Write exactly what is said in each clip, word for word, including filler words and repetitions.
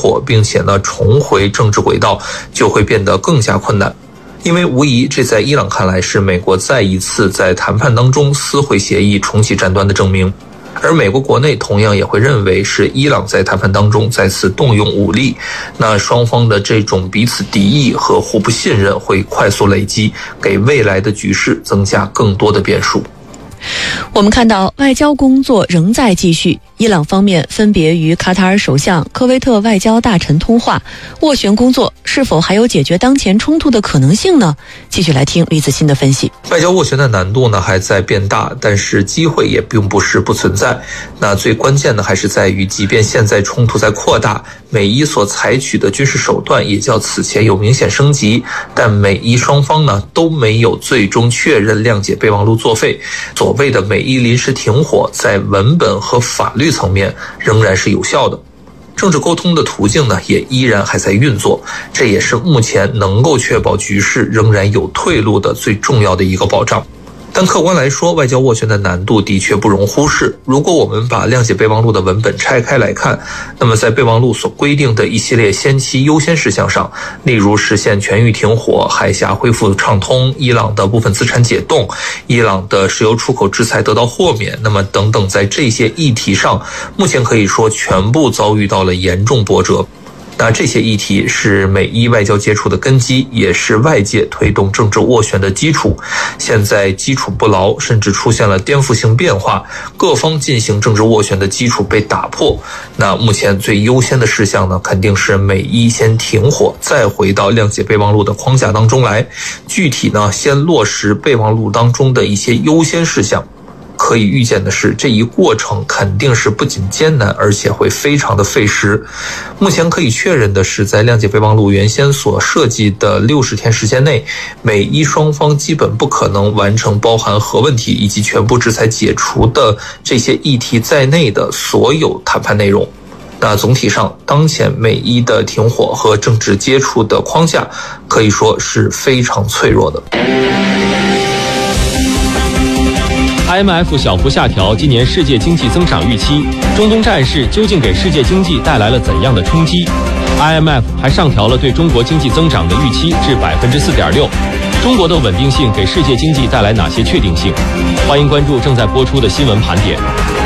火，并且呢重回政治轨道，就会变得更加困难。因为无疑这在伊朗看来是美国再一次在谈判当中撕毁协议重启战端的证明，而美国国内同样也会认为是伊朗在谈判当中再次动用武力，那双方的这种彼此敌意和互不信任会快速累积，给未来的局势增加更多的变数。 我们看到外交工作仍在继续，伊朗方面分别与卡塔尔首相、科威特外交大臣通话，斡旋工作是否还有解决当前冲突的可能性呢？继续来听李子欣的分析。 外交斡旋的难度呢还在变大，但是机会也并不是不存在。那最关键的还是在于，即便现在冲突在扩大，美伊所采取的军事手段也较此前有明显升级，但美伊双方呢都没有最终确认谅解备忘录作废。所谓的美伊临时停火，在文本和法律层面仍然是有效的。政治沟通的途径呢，也依然还在运作，这也是目前能够确保局势仍然有退路的最重要的一个保障。但客观来说，外交斡旋的难度的确不容忽视。如果我们把谅解备忘录的文本拆开来看，那么在备忘录所规定的一系列先期优先事项上，例如实现全域停火、海峡恢复畅通、伊朗的部分资产解冻、伊朗的石油出口制裁得到豁免，那么等等，在这些议题上，目前可以说全部遭遇到了严重波折。那这些议题是美伊外交接触的根基，也是外界推动政治斡旋的基础。现在基础不牢，甚至出现了颠覆性变化，各方进行政治斡旋的基础被打破。那目前最优先的事项呢，肯定是美伊先停火，再回到谅解备忘录的框架当中来。具体呢，先落实备忘录当中的一些优先事项。可以预见的是，这一过程肯定是不仅艰难，而且会非常的费时。目前可以确认的是，在谅解备忘录原先所设计的六十天时间内，美伊双方基本不可能完成包含核问题以及全部制裁解除的这些议题在内的所有谈判内容。那总体上，当前美伊的停火和政治接触的框架可以说是非常脆弱的。 I M F 小幅下调今年世界经济增长预期，中东战事究竟给世界经济带来了怎样的冲击？ I M F 还上调了对中国经济增长的预期至 百分之四点六。 中国的稳定性给世界经济带来哪些确定性？欢迎关注正在播出的新闻盘点。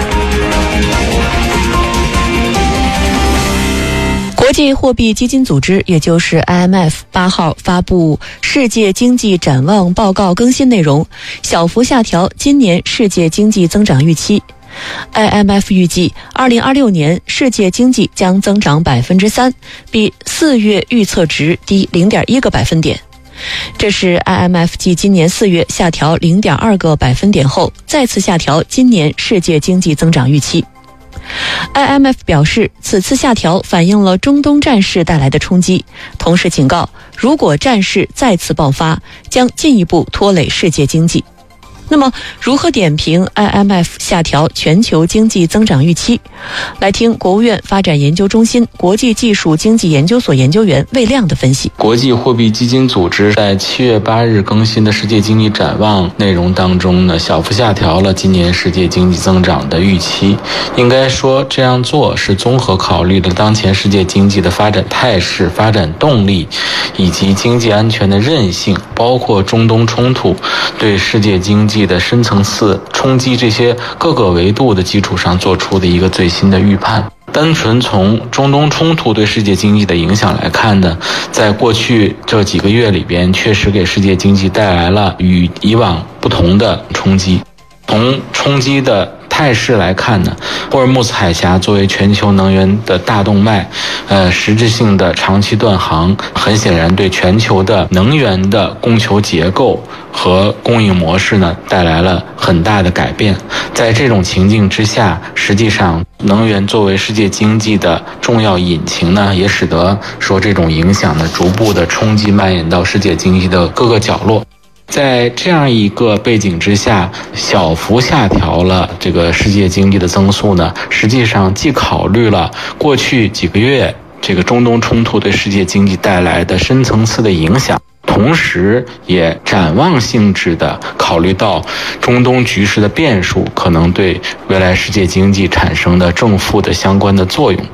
国际货币基金组织，也就是 I M F 八号发布世界经济展望报告更新内容，小幅下调今年世界经济增长预期。I M F 预计二零二六年世界经济将增长 百分之三， 比四月预测值低 零点一个百分点。这是 I M F 继今年四月下调 零点二个百分点后，再次下调今年世界经济增长预期。I M F 表示，此次下调反映了中东战事带来的冲击，同时警告，如果战事再次爆发，将进一步拖累世界经济。那么，如何点评 I M F 下调全球经济增长预期？来听国务院发展研究中心国际技术经济研究所研究员魏亮的分析。 国际货币基金组织在七月八日更新的世界经济展望内容当中呢，小幅下调了今年世界经济增长的预期。应该说，这样做是综合考虑了当前世界经济的发展态势、发展动力以及经济安全的韧性，包括中东冲突对世界经济的深层次冲击这些各个维度的基础上做出的一个最新的预判。单纯从中东冲突对世界经济的影响来看呢，在过去这几个月里边，确实给世界经济带来了与以往不同的冲击。从冲击的态势来看呢，霍尔木兹海峡作为全球能源的大动脉，呃，实质性的长期断航，很显然对全球的能源的供求结构和供应模式呢带来了很大的改变。在这种情境之下，实际上能源作为世界经济的重要引擎呢，也使得说这种影响呢逐步的冲击蔓延到世界经济的各个角落。在这样一个背景之下，小幅下调了这个世界经济的增速呢，实际上既考虑了过去几个月这个中东冲突对世界经济带来的深层次的影响，同时也展望性质的考虑到中东局势的变数可能对未来世界经济产生的正负的相关的作用。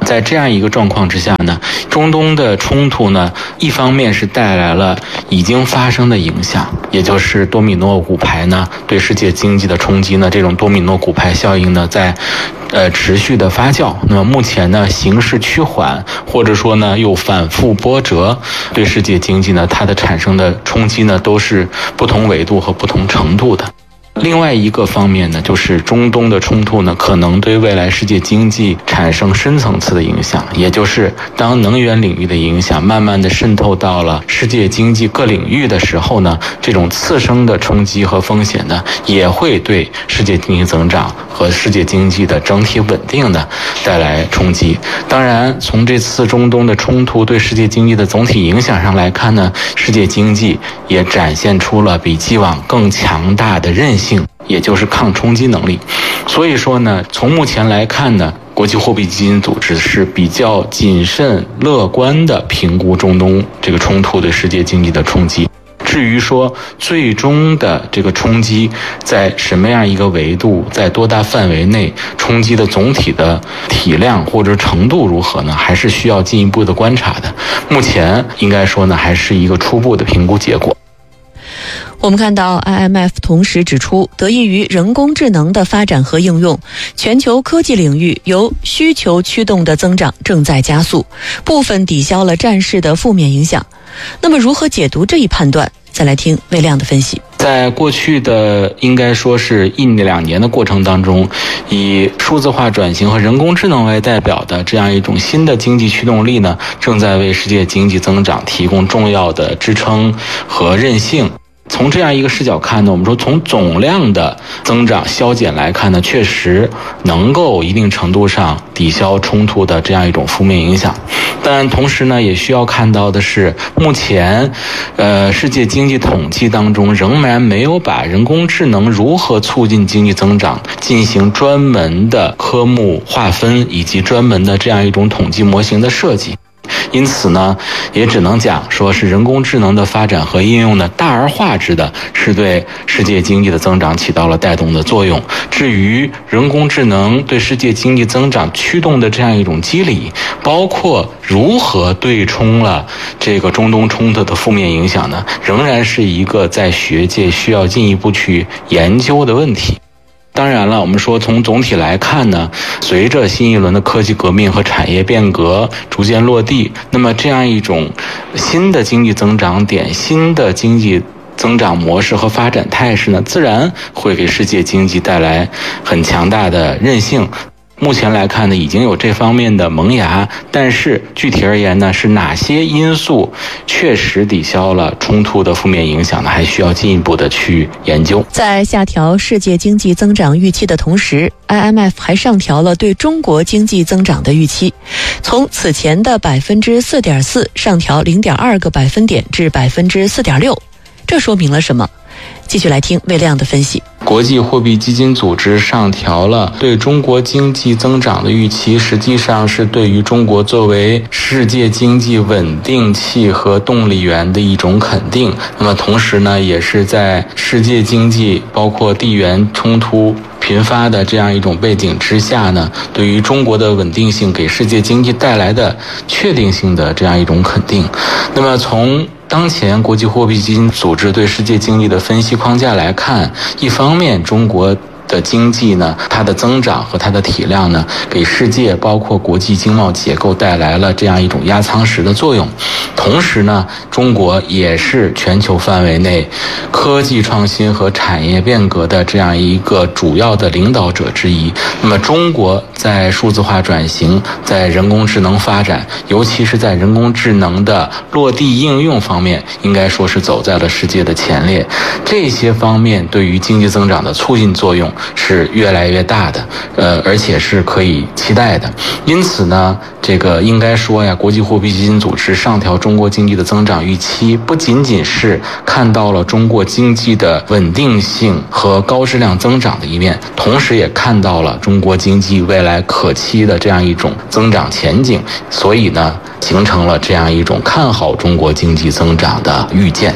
在这样一个状况之下呢，中东的冲突呢，一方面是带来了已经发生的影响，也就是多米诺骨牌呢对世界经济的冲击呢，这种多米诺骨牌效应呢在呃持续的发酵。那么目前呢形势趋缓，或者说呢又反复波折，对世界经济呢它的产生的冲击呢都是不同纬度和不同程度的。另外一个方面呢，就是中东的冲突呢，可能对未来世界经济产生深层次的影响，也就是当能源领域的影响慢慢的渗透到了世界经济各领域的时候呢，这种次生的冲击和风险呢，也会对世界经济增长和世界经济的整体稳定呢带来冲击。当然，从这次中东的冲突对世界经济的总体影响上来看呢，世界经济也展现出了比既往更强大的韧性，也就是抗冲击能力。所以说呢，从目前来看呢，国际货币基金组织是比较谨慎乐观的评估中东这个冲突对世界经济的冲击。至于说最终的这个冲击在什么样一个维度，在多大范围内，冲击的总体的体量或者程度如何呢，还是需要进一步的观察的。目前应该说呢，还是一个初步的评估结果。 我们看到 I M F 同时指出，得益于人工智能的发展和应用，全球科技领域由需求驱动的增长正在加速，部分抵消了战事的负面影响。那么如何解读这一判断？再来听魏亮的分析。 在过去的应该说是一两年的过程当中，以数字化转型和人工智能为代表的这样一种新的经济驱动力呢，正在为世界经济增长提供重要的支撑和韧性。从这样一个视角看呢，我们说从总量的增长消减来看呢，确实能够一定程度上抵消冲突的这样一种负面影响。但同时呢，也需要看到的是，目前呃世界经济统计当中仍然没有把人工智能如何促进经济增长进行专门的科目划分，以及专门的这样一种统计模型的设计。因此呢，也只能讲说是人工智能的发展和应用呢，大而化之的是对世界经济的增长起到了带动的作用。至于人工智能对世界经济增长驱动的这样一种机理，包括如何对冲了这个中东冲突的负面影响呢，仍然是一个在学界需要进一步去研究的问题。当然了，我们说从总体来看呢，随着新一轮的科技革命和产业变革逐渐落地，那么这样一种新的经济增长点、新的经济增长模式和发展态势呢，自然会给世界经济带来很强大的韧性。目前来看呢，已经有这方面的萌芽，但是具体而言呢，是哪些因素确实抵消了冲突的负面影响呢？还需要进一步的去研究。 在下调世界经济增长预期的同时， I M F 还上调了对中国经济增长的预期，从此前的百分之四点四上调零点二个百分点至百分之四点六，这说明了什么？继续来听魏亮的分析。 国际货币基金组织上调了对中国经济增长的预期，实际上是对于中国作为世界经济稳定器和动力源的一种肯定。那么同时呢，也是在世界经济包括地缘冲突频发的这样一种背景之下呢，对于中国的稳定性给世界经济带来的确定性的这样一种肯定。那么从当前国际货币基金组织对世界经济的分析框架来看，一方面中国的经济呢，它的增长和它的体量呢，给世界包括国际经贸结构带来了这样一种压舱石的作用。同时呢，中国也是全球范围内科技创新和产业变革的这样一个主要的领导者之一。那么中国在数字化转型，在人工智能发展，尤其是在人工智能的落地应用方面，应该说是走在了世界的前列。这些方面对于经济增长的促进作用是越来越大的，呃，而且是可以期待的。因此呢，这个应该说呀，国际货币基金组织上调中国经济的增长预期，不仅仅是看到了中国经济的稳定性和高质量增长的一面，同时也看到了中国经济未来可期的这样一种增长前景，所以呢，形成了这样一种看好中国经济增长的预见。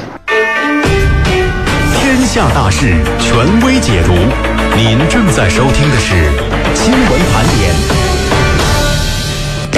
天下大事，权威解读。您正在收听的是新闻盘点。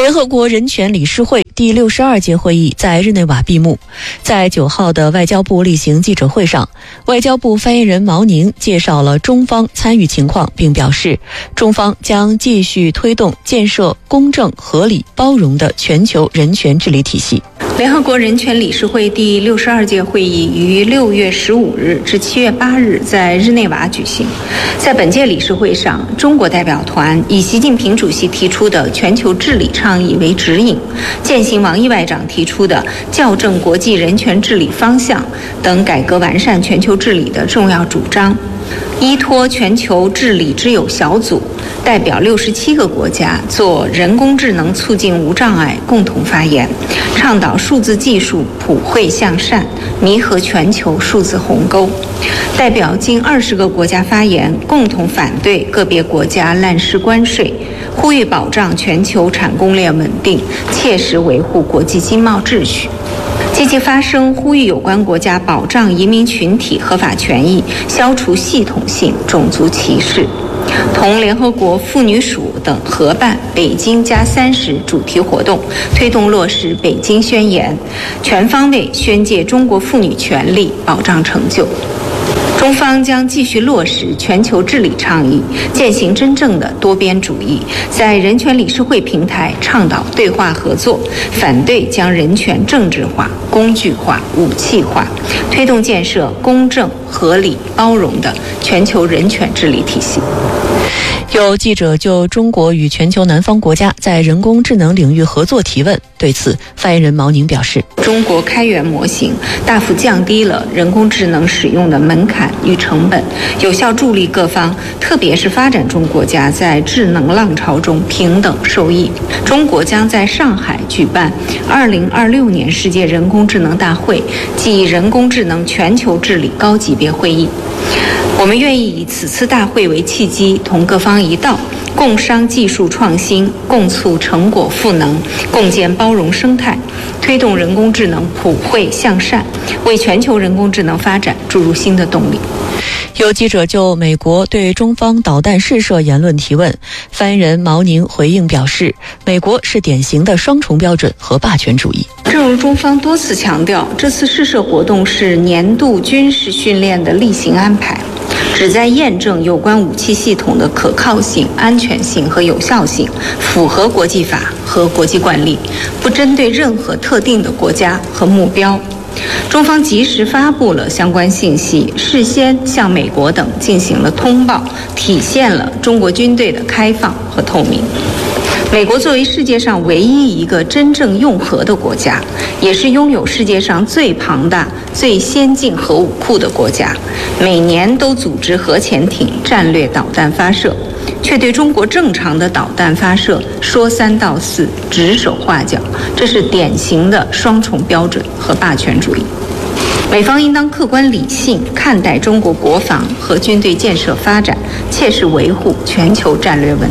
联合国人权理事会第六十二届会议在日内瓦闭幕。在九号的外交部例行记者会上，外交部发言人毛宁介绍了中方参与情况，并表示，中方将继续推动建设公正、合理、包容的全球人权治理体系。 联合国人权理事会第六十二届会议于六月十五日至七月八日在日内瓦举行。在本届理事会上，中国代表团以习近平主席提出的全球治理倡议为指引，践行王毅外长提出的校正国际人权治理方向等改革完善全球治理的重要主张。依托全球治理之友小组，代表六十七个国家做人工智能促进无障碍共同发言，倡导数字技术普惠向善，弥合全球数字鸿沟。代表近二十个国家发言，共同反对个别国家滥施关税，呼吁保障全球产供链稳定，切实维护国际经贸秩序。积极发声，呼吁有关国家保障移民群体合法权益，消除系统性种族歧视。同联合国妇女署等合办北京加三十主题活动，推动落实北京宣言，全方位宣介中国妇女权利保障成就。中方将继续落实全球治理倡议，践行真正的多边主义，在人权理事会平台倡导对话合作，反对将人权政治化、工具化、武器化，推动建设公正、合理、包容的全球人权治理体系。 有记者就中国与全球南方国家在人工智能领域合作提问，对此，发言人毛宁表示， 中国开源模型大幅降低了人工智能使用的门槛与成本，有效助力各方，特别是发展中国家在智能浪潮中平等受益。中国将在上海举办二零二六年世界人工智能大会暨人工智能全球治理高级别会议。我们愿意以此次大会为契机，同各方一道，共商技术创新，共促成果赋能，共建包容生态，推动人工智能普惠向善，为全球人工智能发展注入新的动力。 有记者就美国对中方导弹试射言论提问，发言人毛宁回应表示，美国是典型的双重标准和霸权主义。 正如中方多次强调，这次试射活动是年度军事训练的例行安排，旨在验证有关武器系统的可靠性、安全性和有效性，符合国际法和国际惯例，不针对任何特定的国家和目标。中方及时发布了相关信息，事先向美国等进行了通报，体现了中国军队的开放和透明。美国作为世界上唯一一个真正用核的国家，也是拥有世界上最庞大、最先进核武库的国家，每年都组织核潜艇战略导弹发射，却对中国正常的导弹发射说三道四、指手画脚，这是典型的双重标准和霸权主义。美方应当客观理性看待中国国防和军队建设发展，切实维护全球战略稳